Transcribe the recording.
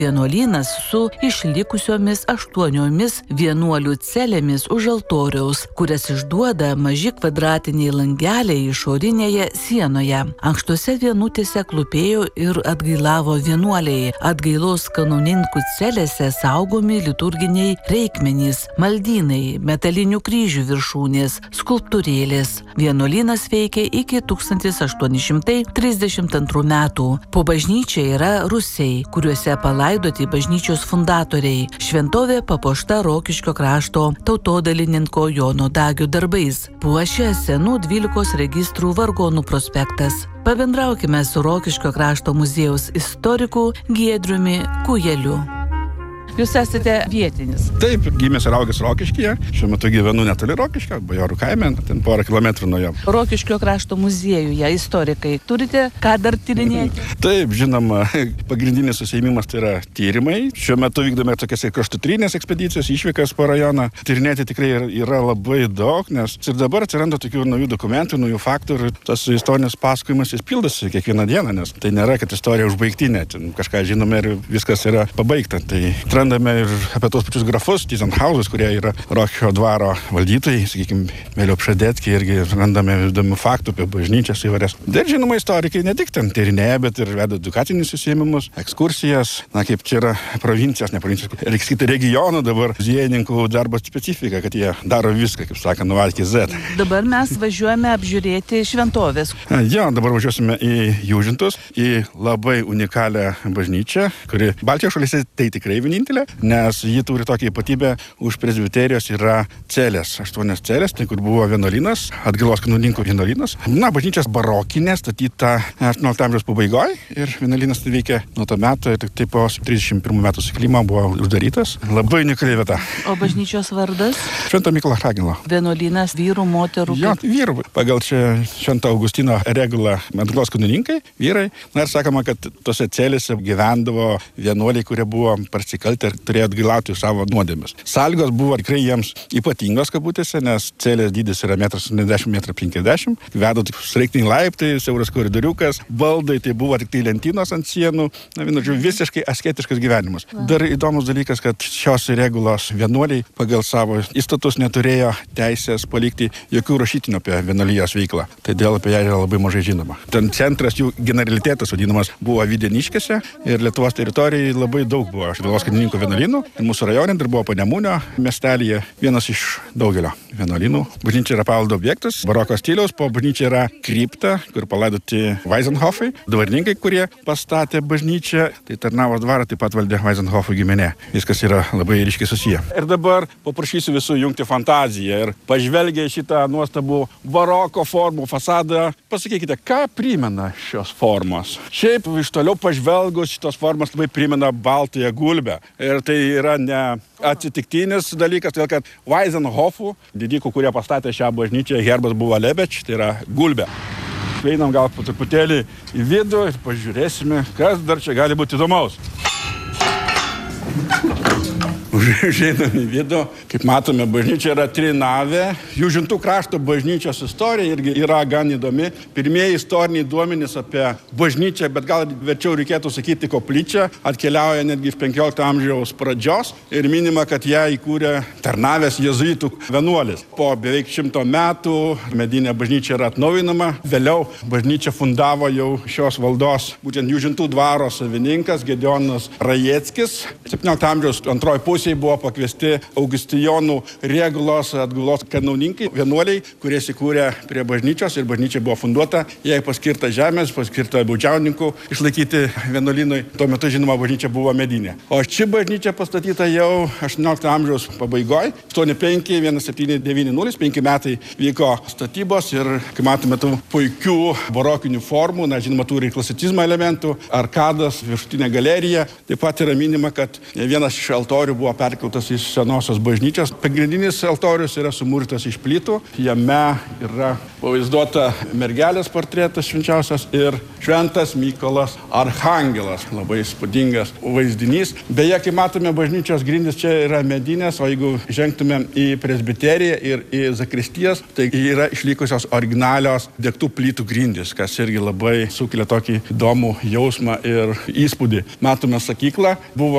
Vienuolynas su išlikusiomis 8 vienuolių celėmis už altoriaus, kurias išduoda maži kvadratiniai langeliai išorinėje sienoje. Ankštose vienutėse klūpėjo ir atgailavo vienuoliai. Atgailos kanoninkų celėse saugomi liturginiai reikmenys, maldynai, metalinių kryžių viršūnės, skulptūrėlės. Vienuolynas veikė iki 1832 metų. Po bažnyčia yra rūsiai, kuriuose palaidoti bažnyčios fundatoriai. Šventovė papuošta Rokiškio krašto tautodalininko Jono Dagio darbais. Puošia senų 12 registrų vargonų prospektas. Pabendraukime su Rokiškio krašto muziejaus istoriku Giedriumi Kujeliu. Jūs esate vietinis. Taip, gimęs ir augęs Rokiškyje. Šiuo metu gyvenu netoli Rokiškio, Bajorų kaime, ten porą kilometrų nuo jo. Rokiškio krašto muziejuje istorikai turite ką dar tyrinėti? Taip, žinoma, pagrindinis užsiėmimas tai yra tyrimai. Šiuo metu vykdome tokias kraštutrinės ekspedicijos, išvykas po rajoną. Tyrinėti tikrai yra labai daug, nes ir dabar atsiranda tokių naujų dokumentų, naujų faktų ir tas istorinis pasakojimas jis pildosi kiekvieną dieną, nes tai nėra, kad istorija užbaigtinė. Kažką žinome ir viskas yra pabaigta. Tai randame ir apie tos pačius grafus, Tyzenhausus, kurie yra Rokiškio dvaro valdytojai, sakykime, Mėlio Pšadetki, irgi randame įdomių faktų apie bažnyčias įvairias. Ir žinoma, istorikai ne tik ten tyrinėja, bet ir veda edukacinius užsiėmimus, ekskursijas, kaip čia yra provincijos, ne provincijos, reikia sakyti regionų dabar muziejininkų darbo specifika, kad jie daro viską, kaip sakant, nuo A iki Z. Dabar mes važiuojame apžiūrėti šventovės. Jo, dabar važiuosime į Jūžintus, į labai unikalią bažnyčią, kuri Baltijos šalyse tai tikrai vienintelė, nes ji turi tokią ypatybę, už presbiterijos yra celės, 8 celės, tai kur buvo vienuolynas, atgailos kanoninkų vienuolynas. Bažnyčias barokinė, statyta 18 amžiaus pabaigoje ir vienuolynas tai veikia nuo to meto, tik po 31 metų sukilimo buvo uždarytas. Labai unikali vieta. O bažnyčios vardas? Švento Mykolo Archangelo. Vienuolynas vyrų, moterų? Jo, vyrų. Pagal čia Švento Augustino regulą atgailos kanonininkai, vyrai. Na ir sakoma, kad tose celėse gyvendavo vienuoliai, kurie buvo parsikalti ir turėjo atgailauti savo nuodėmes. Sąlygos buvo tikrai jiems ypatingos kabutėse, nes celės dydis yra 1,70 m, veda tik sraigtiniai laiptai, siauras koridoriukas, baldai, tai buvo tik tai lentynos ant sienų, visiškai asketiškas gyvenimas. Dar įdomus dalykas, kad šios regulos vienuoliai pagal savo įstatus neturėjo teisės palikti jokių rašytinių apie vienuolijos veiklą. Tai dėl apie ją yra labai mažai žinoma. Ten centras jų generalitetas vadinamas buvo Videniškėse ir Lietuvos teritorijai labai daug buvo atgailos kanoninkų vienuolynų. Ir mūsų rajone dar buvo Panemunio miestelėje vienas iš daugelio vienuolynų. Bažnyčia yra paveldo objektas, baroko stiliaus, po bažnyčia yra kripta, kur palaidoti Weisenhofai, dvarininkai, kurie pastatė bažnyčią, tai Tarnavos dvarą taip pat valdė Weisenhofų giminė. Viskas yra labai ryškiai susiję. Ir dabar paprašysiu visų jungti fantaziją ir pažvelgę šitą nuostabų baroko formų fasadą, pasakykite, ką primena šios formos. Šiaip iš toliau pažvelgus šitos formos labai primena baltąją gulbę. Ir tai yra ne atsitiktinis dalykas, todėl kad Weisenhofų didikų, kurie pastatė šią bažnyčią, herbas buvo Lebeč, tai yra gulbė. Einam gal po truputėlį į vidų ir pažiūrėsime, kas dar čia gali būti įdomaus. Užeinam į vidų. Kaip matome, bažnyčia yra trinavė. Jūžintų krašto bažnyčios istorija irgi yra gan įdomi. Pirmieji istoriniai duomenys apie bažnyčią, bet gal verčiau reikėtų sakyti koplyčią, atkeliauja netgi iš 15 amžiaus pradžios ir minima, kad ją įkūrė Tarnavės jėzuitų vienuolis. Po beveik 100 metų medinė bažnyčia yra atnaujinama. Vėliau bažnyčią fundavo jau šios valdos, būtent Jūžintų dvaro savininkas Gedionas Rajeckis. 17 amžiaus antroji pusė buvo pakviesti Augustijonų regulos atgailos kanonininkai, vienuoliai, kurie įsikūrė prie bažnyčios ir bažnyčia buvo funduota. Jai paskirta žemės, paskirta baudžiauninkų išlaikyti vienuolynui. Tuo metu, žinoma, bažnyčia buvo medinė. O ši bažnyčia pastatyta jau 18 amžiaus pabaigoje. 85-1790, 5 metai vyko statybos ir, kaip matome, tų puikių barokinių formų, žinoma, turi klasicizmo elementų, arkadas, viršutinė galerija. Taip pat yra minima, kad vienas iš altorių buvo perkeltas iš senosios bažnyčios. Pagrindinis altorius yra sumūrytas iš plytų. Jame yra pavaizduota mergelės portretas švenčiausias ir Šventas Mykolas Archangelas. Labai įspūdingas vaizdinys. Beje, kaip matome, bažnyčios grindys čia yra medinės, o jeigu žengtume į presbiteriją ir į zakristijas, tai yra išlikusios originalios degtų plytų grindys, kas irgi labai sukelia tokį įdomų jausmą ir įspūdį. Matome sakyklą, buvo